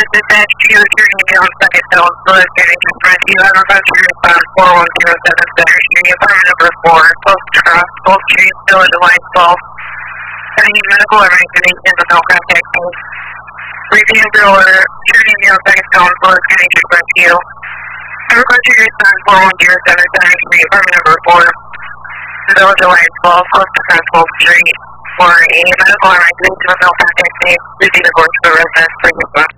dispatch to you, turning you on second zone, Phillips County Express. You have request your response 4107 Center Street, apartment number 4, close to cross, Gold Street, Village of Line 12. Any medical or information with no contact me. Review your order, turning you on second zone, Phillips County Express. You have request your response 4107 Center Street, apartment number 4, Village of Line 12, close to cross, Gold Street. For a medical or information with no contact me, receive the course for residence for your